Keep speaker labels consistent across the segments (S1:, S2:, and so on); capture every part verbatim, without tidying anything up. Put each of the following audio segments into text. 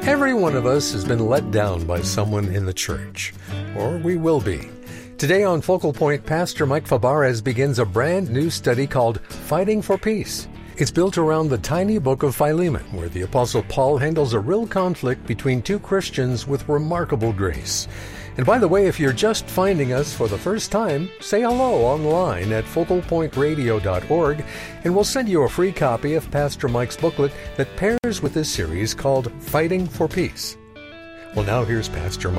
S1: Every one of us has been let down by someone in the church, or we will be. Today on Focal Point, Pastor Mike Fabarez begins a brand new study called Fighting for Peace. It's built around the tiny book of Philemon, where the Apostle Paul handles a real conflict between two Christians with remarkable grace. And by the way, if you're just finding us for the first time, say hello online at focal point radio dot org, and we'll send you a free copy of Pastor Mike's booklet that pairs with this series called Fighting for Peace. Well, now here's Pastor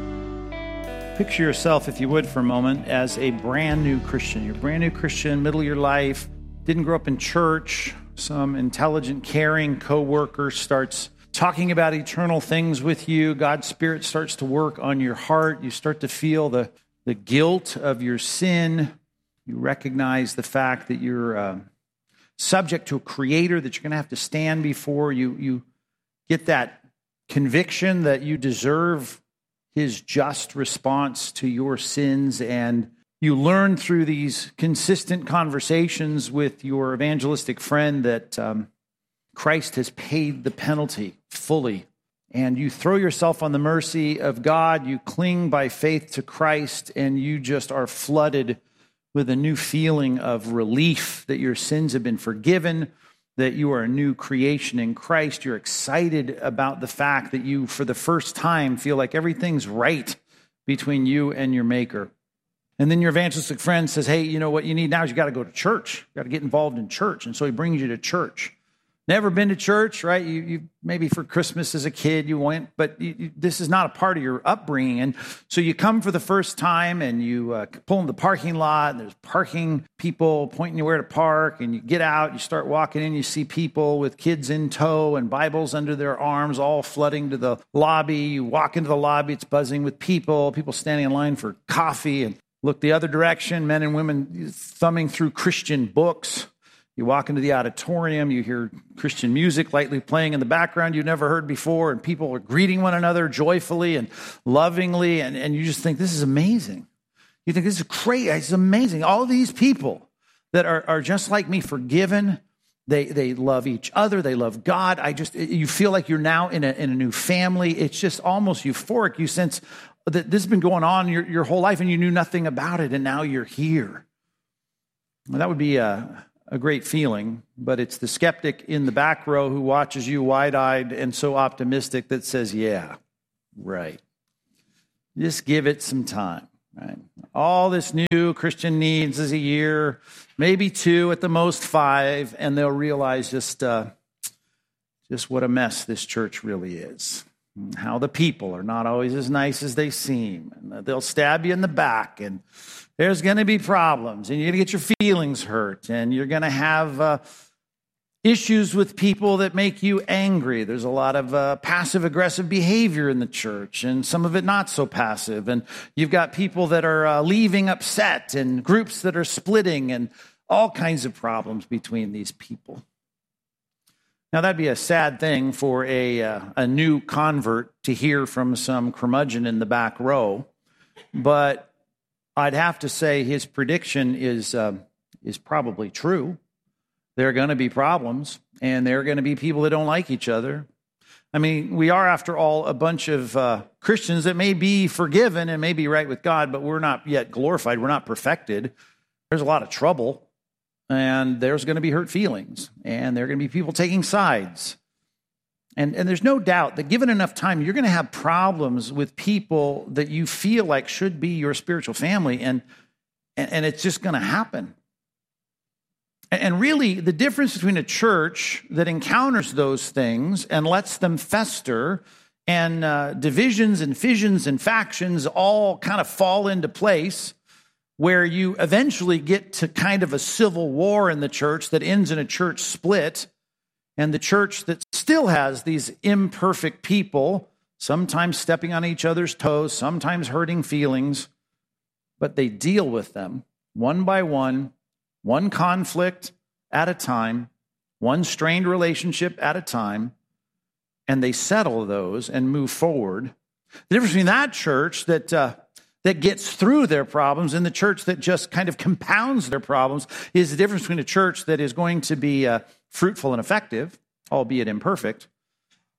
S1: Mike.
S2: Picture yourself, if you would, for a moment, as a brand new Christian. You're a brand new Christian, middle of your life, didn't grow up in church. Some intelligent, caring coworker starts talking about eternal things with you. God's Spirit starts to work on your heart. You start to feel the, the guilt of your sin. You recognize the fact that you're uh, subject to a Creator that you're going to have to stand before. You, you get that conviction that you deserve His just response to your sins, and you learn through these consistent conversations with your evangelistic friend that um, Christ has paid the penalty fully. And you throw yourself on the mercy of God. You cling by faith to Christ, and you just are flooded with a new feeling of relief that your sins have been forgiven, that you are a new creation in Christ. You're excited about the fact that you, for the first time, feel like everything's right between you and your Maker. And then your evangelistic friend says, hey, you know what you need now is you got to go to church. You got to get involved in church. And so he brings you to church. Never been to church, right? You, you maybe for Christmas as a kid you went, but you, you, this is not a part of your upbringing. And so you come for the first time, and you uh, pull in the parking lot, and there's parking people pointing you where to park, and you get out, you start walking in, you see people with kids in tow and Bibles under their arms, all flooding to the lobby. You walk into the lobby, it's buzzing with people, people standing in line for coffee, and look the other direction, men and women thumbing through Christian books. You walk into the auditorium, you hear Christian music lightly playing in the background you've never heard before, and people are greeting one another joyfully and lovingly, and, and you just think, this is amazing. You think, this is great, it's amazing. All these people that are, are just like me, forgiven, they they love each other, they love God. I just, you feel like you're now in a, in a new family. It's just almost euphoric. You sense that this has been going on your, your whole life, and you knew nothing about it, and now you're here. Well, that would be a... a great feeling, but it's the skeptic in the back row who watches you wide-eyed and so optimistic that says, yeah, right. Just give it some time, right? All this new Christian needs is a year, maybe two, at the most five, and they'll realize just, uh, just what a mess this church really is. How the people are not always as nice as they seem, and they'll stab you in the back, and there's going to be problems, and you're going to get your feelings hurt, and you're going to have uh, issues with people that make you angry. There's a lot of uh, passive-aggressive behavior in the church, and some of it not so passive. And you've got people that are uh, leaving upset, and groups that are splitting, and all kinds of problems between these people. Now, that'd be a sad thing for a, uh, a new convert to hear from some curmudgeon in the back row, but I'd have to say his prediction is uh, is probably true. There are going to be problems, and there are going to be people that don't like each other. I mean, we are, after all, a bunch of uh, Christians that may be forgiven and may be right with God, but we're not yet glorified. We're not perfected. There's a lot of trouble, and there's going to be hurt feelings, and there are going to be people taking sides. And, and there's no doubt that given enough time, you're going to have problems with people that you feel like should be your spiritual family, and, and, and it's just going to happen. And, and really, the difference between a church that encounters those things and lets them fester, and uh, divisions and fissions and factions all kind of fall into place, where you eventually get to kind of a civil war in the church that ends in a church split, and the church that still has these imperfect people, sometimes stepping on each other's toes, sometimes hurting feelings, but they deal with them one by one, one conflict at a time, one strained relationship at a time, and they settle those and move forward. The difference between that church that uh, that gets through their problems and the church that just kind of compounds their problems is the difference between a church that is going to be uh, fruitful and effective, albeit imperfect,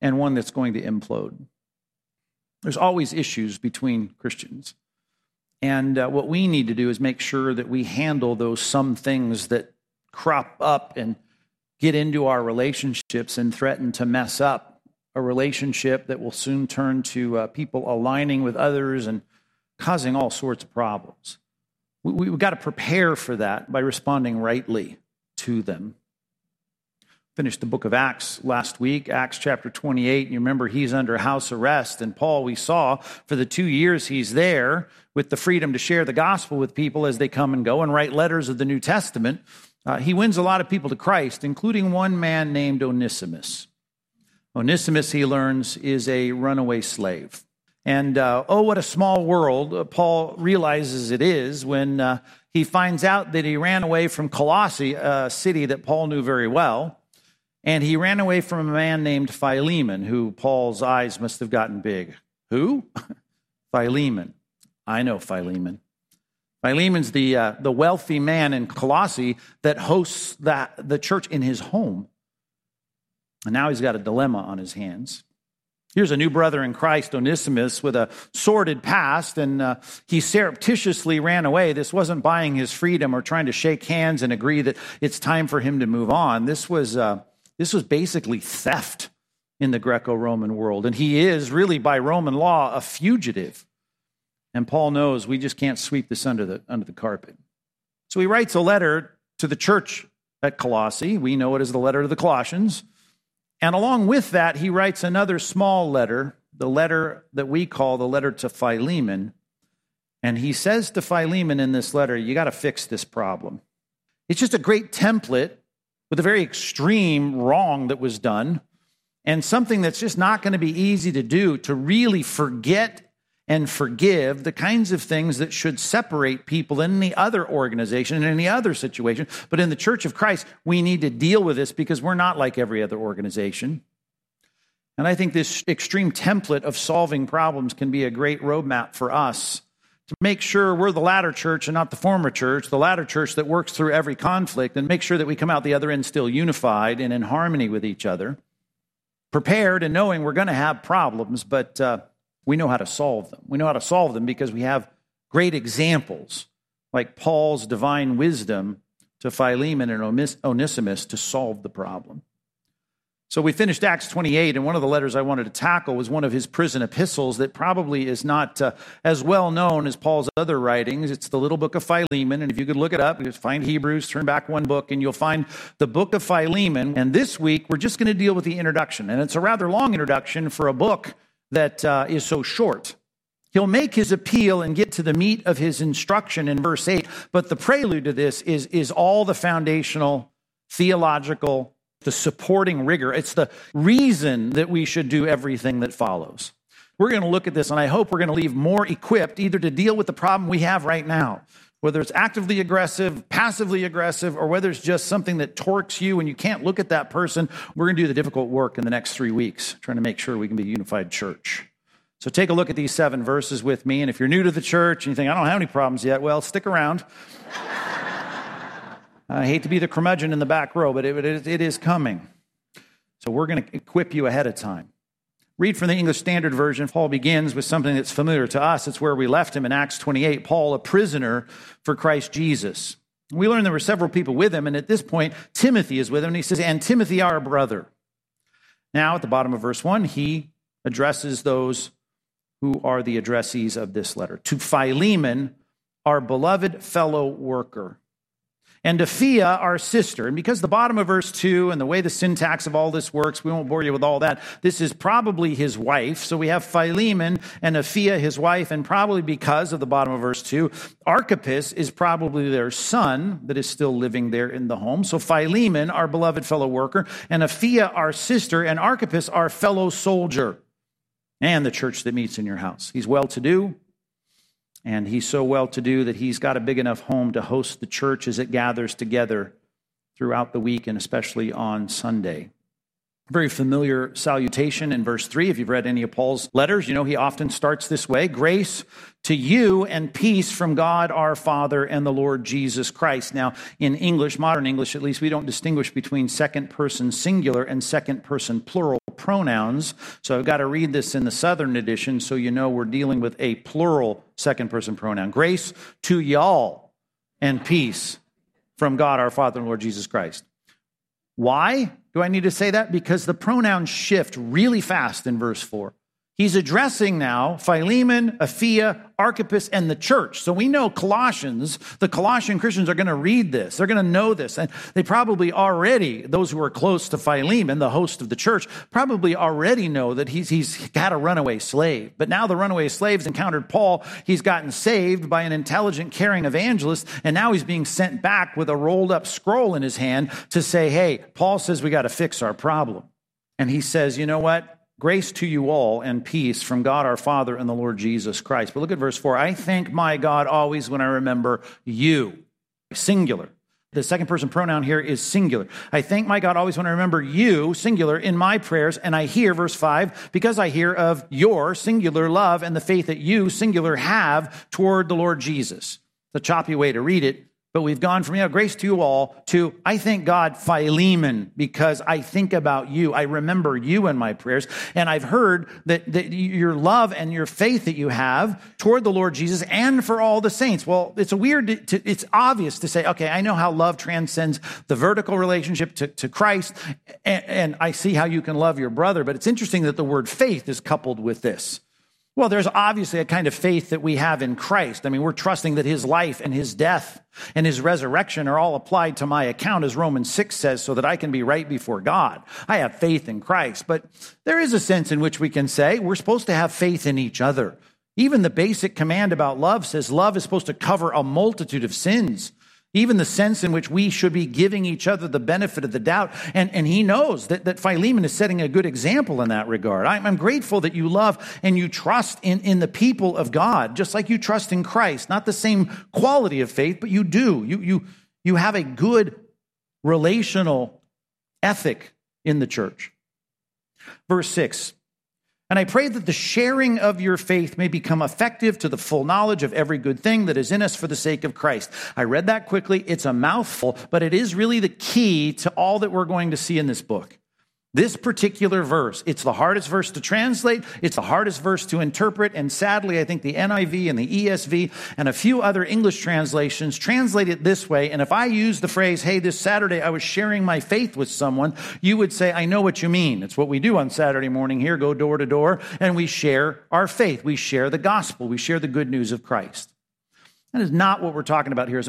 S2: and one that's going to implode. There's always issues between Christians. And uh, what we need to do is make sure that we handle those some things that crop up and get into our relationships and threaten to mess up a relationship that will soon turn to uh, people aligning with others and causing all sorts of problems. We, we've got to prepare for that by responding rightly to them. Finished the book of Acts last week, Acts chapter twenty-eight. You remember he's under house arrest, and Paul, we saw, for the two years he's there with the freedom to share the gospel with people as they come and go and write letters of the New Testament. Uh, he wins a lot of people to Christ, including one man named Onesimus. Onesimus, he learns, is a runaway slave. And uh, oh, what a small world uh, Paul realizes it is when uh, he finds out that he ran away from Colossae, a city that Paul knew very well. And he ran away from a man named Philemon, who Paul's eyes must have gotten big. Who? Philemon. I know Philemon. Philemon's the uh, the wealthy man in Colossae that hosts the, the church in his home. And now he's got a dilemma on his hands. Here's a new brother in Christ, Onesimus, with a sordid past, and uh, he surreptitiously ran away. This wasn't buying his freedom or trying to shake hands and agree that it's time for him to move on. This was... Uh, This was basically theft in the Greco-Roman world. And he is really, by Roman law, a fugitive. And Paul knows we just can't sweep this under the, under the carpet. So he writes a letter to the church at Colossae. We know it as the letter to the Colossians. And along with that, he writes another small letter, the letter that we call the letter to Philemon. And he says to Philemon in this letter, you got to fix this problem. It's just a great template with a very extreme wrong that was done, and something that's just not going to be easy to do, to really forget and forgive the kinds of things that should separate people in any other organization, in any other situation. But in the Church of Christ, we need to deal with this because we're not like every other organization. And I think this extreme template of solving problems can be a great roadmap for us to make sure we're the latter church and not the former church, the latter church that works through every conflict, and make sure that we come out the other end still unified and in harmony with each other, prepared and knowing we're going to have problems, but uh, we know how to solve them. We know how to solve them because we have great examples like Paul's divine wisdom to Philemon and Onesimus to solve the problem. So we finished Acts twenty-eight, and one of the letters I wanted to tackle was one of his prison epistles that probably is not uh, as well known as Paul's other writings. It's the little book of Philemon, and if you could look it up, you just find Hebrews, turn back one book, and you'll find the book of Philemon. And this week, we're just going to deal with the introduction, and it's a rather long introduction for a book that uh, is so short. He'll make his appeal and get to the meat of his instruction in verse eight, but the prelude to this is, is all the foundational, theological, the supporting rigor. It's the reason that we should do everything that follows. We're going to look at this, and I hope we're going to leave more equipped either to deal with the problem we have right now, whether it's actively aggressive, passively aggressive, or whether it's just something that torques you and you can't look at that person. We're going to do the difficult work in the next three weeks, trying to make sure we can be a unified church. So take a look at these seven verses with me, and if you're new to the church and you think, I don't have any problems yet, well, stick around. I hate to be the curmudgeon in the back row, but it, it, it is coming. So we're going to equip you ahead of time. Read from the English Standard Version. Paul begins with something that's familiar to us. It's where we left him in Acts twenty-eight. Paul, a prisoner for Christ Jesus. We learn there were several people with him, and at this point, Timothy is with him, and he says, and Timothy, our brother. Now, at the bottom of verse one, he addresses those who are the addressees of this letter. To Philemon, our beloved fellow worker, and Apphia, our sister. And because the bottom of verse two and the way the syntax of all this works, we won't bore you with all that. This is probably his wife. So we have Philemon and Apphia, his wife, and probably because of the bottom of verse two, Archippus is probably their son that is still living there in the home. So Philemon, our beloved fellow worker, and Apphia, our sister, and Archippus, our fellow soldier, and the church that meets in your house. He's well-to-do. And he's so well-to-do that he's got a big enough home to host the church as it gathers together throughout the week and especially on Sunday. Very familiar salutation in verse three. If you've read any of Paul's letters, you know he often starts this way. Grace to you and peace from God our Father and the Lord Jesus Christ. Now, in English, modern English at least, we don't distinguish between second person singular and second person plural pronouns. So I've got to read this in the Southern edition so you know we're dealing with a plural second person pronoun. Grace to y'all and peace from God our Father and Lord Jesus Christ. Why do I need to say that? Because the pronouns shift really fast in verse four. He's addressing now Philemon, Apphia, Archippus, and the church. So we know Colossians, the Colossian Christians are going to read this. They're going to know this. And they probably already, those who are close to Philemon, the host of the church, probably already know that he's, he's got a runaway slave. But now the runaway slave's encountered Paul. He's gotten saved by an intelligent, caring evangelist. And now he's being sent back with a rolled up scroll in his hand to say, hey, Paul says we got to fix our problem. And he says, you know what? Grace to you all and peace from God our Father and the Lord Jesus Christ. But look at verse four. I thank my God always when I remember you. Singular. The second person pronoun here is singular. I thank my God always when I remember you, singular, in my prayers. And I hear, verse five, because I hear of your singular love and the faith that you, singular, have toward the Lord Jesus. It's a choppy way to read it. But we've gone from, you know, grace to you all to, I thank God, Philemon, because I think about you. I remember you in my prayers. And I've heard that, that your love and your faith that you have toward the Lord Jesus and for all the saints. Well, it's a weird, to, it's obvious to say, okay, I know how love transcends the vertical relationship to, to Christ. And, and I see how you can love your brother. But it's interesting that the word faith is coupled with this. Well, there's obviously a kind of faith that we have in Christ. I mean, we're trusting that his life and his death and his resurrection are all applied to my account, as Romans six says, so that I can be right before God. I have faith in Christ. But there is a sense in which we can say we're supposed to have faith in each other. Even the basic command about love says love is supposed to cover a multitude of sins. Even the sense in which we should be giving each other the benefit of the doubt. And, and he knows that, that Philemon is setting a good example in that regard. I'm, I'm grateful that you love and you trust in, in the people of God, just like you trust in Christ. Not the same quality of faith, but you do. You, you, you have a good relational ethic in the church. Verse six. And I pray that the sharing of your faith may become effective to the full knowledge of every good thing that is in us for the sake of Christ. I read that quickly. It's a mouthful, but it is really the key to all that we're going to see in this book. This particular verse, it's the hardest verse to translate. It's the hardest verse to interpret. And sadly, I think the N I V and the E S V and a few other English translations translate it this way. And if I use the phrase, hey, this Saturday I was sharing my faith with someone, you would say, I know what you mean. It's what we do on Saturday morning here, go door to door, and we share our faith. We share the gospel. We share the good news of Christ. That is not what we're talking about here.